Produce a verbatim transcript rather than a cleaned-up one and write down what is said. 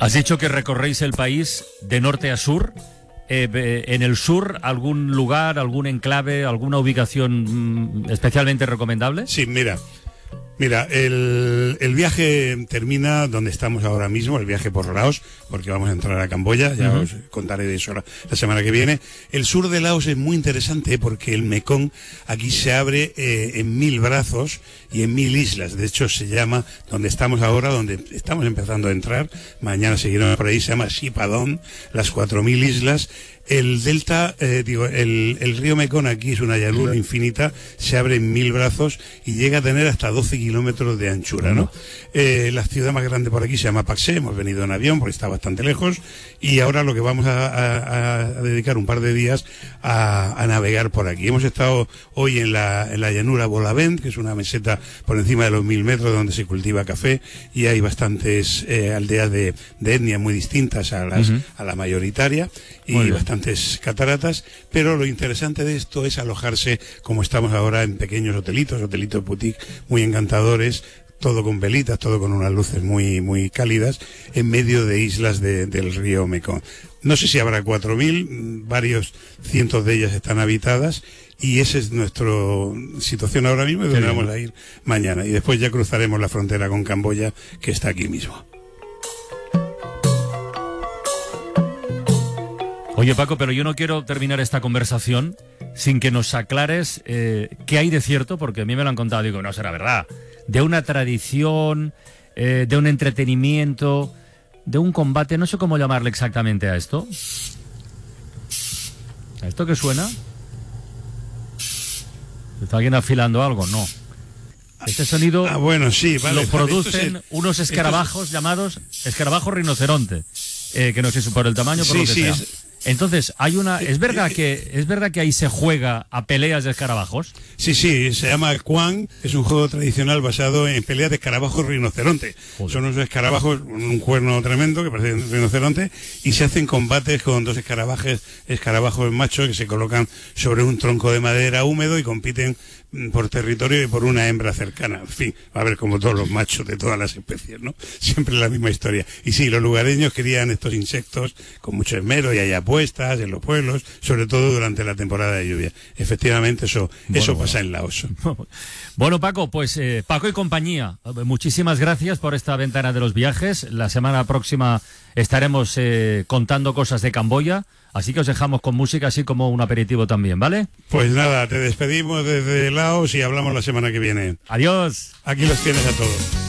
Has dicho que recorréis el país de norte a sur. Eh, en el sur, ¿algún lugar, algún enclave, alguna ubicación mm, especialmente recomendable? Sí, mira. Mira, el, el viaje termina donde estamos ahora mismo, el viaje por Laos, porque vamos a entrar a Camboya, ya uh-huh. os contaré de eso la, la semana que viene. El sur de Laos es muy interesante porque el Mekong aquí se abre eh, en mil brazos y en mil islas. De hecho, se llama, donde estamos ahora, donde estamos empezando a entrar, mañana seguiremos por ahí, se llama Sipadón, las cuatro mil islas. El delta, eh, digo, el, el río Mekong aquí es una llanura infinita, se abre en mil brazos y llega a tener hasta doce kilómetros de anchura, ¿no? Eh, la ciudad más grande por aquí se llama Pak-Se, hemos venido en avión porque está bastante lejos y ahora lo que vamos a, a, a dedicar un par de días a, a navegar por aquí. Hemos estado hoy en la, en la llanura Bolavent, que es una meseta por encima de los mil metros donde se cultiva café y hay bastantes eh, aldeas de, de etnia muy distintas a, las, uh-huh. a la mayoritaria y bastantes cataratas, pero lo interesante de esto es alojarse como estamos ahora en pequeños hotelitos, hotelitos boutique muy encantadores, todo con velitas, todo con unas luces muy muy cálidas, en medio de islas de, del río Mekong. No sé si habrá cuatro mil, varios cientos de ellas están habitadas y esa es nuestra situación ahora mismo y donde vamos a ir mañana. Y después ya cruzaremos la frontera con Camboya, que está aquí mismo. Oye, Paco, pero yo no quiero terminar esta conversación sin que nos aclares eh, qué hay de cierto, porque a mí me lo han contado, digo, no será verdad, de una tradición, eh, de un entretenimiento, de un combate, no sé cómo llamarle exactamente a esto. ¿A esto qué suena? ¿Está alguien afilando algo? No. Este sonido ah, bueno, sí, vale, lo producen es, unos escarabajos es... llamados escarabajos rinoceronte, eh, que no sé si por el tamaño o por sí, lo que sí, sea. Es... Entonces, hay una, ¿es verdad que es verdad que ahí se juega a peleas de escarabajos? Sí, sí, se llama Kwang, es un juego tradicional basado en peleas de escarabajos rinoceronte. Joder. Son unos escarabajos, un cuerno tremendo que parece un rinoceronte, y se hacen combates con dos escarabajos, escarabajos machos que se colocan sobre un tronco de madera húmedo y compiten por territorio y por una hembra cercana. En fin, va a ver como todos los machos de todas las especies, ¿no? Siempre la misma historia. Y sí, los lugareños querían estos insectos con mucho esmero y hay apuestas en los pueblos, sobre todo durante la temporada de lluvia. Efectivamente, eso, bueno, eso pasa bueno. en Laos. Bueno, Paco, pues eh, Paco y compañía, muchísimas gracias por esta ventana de los viajes. La semana próxima estaremos eh, contando cosas de Camboya. Así que os dejamos con música, así como un aperitivo también, ¿vale? Pues nada, te despedimos desde Laos y hablamos la semana que viene. Adiós. Aquí los tienes a todos.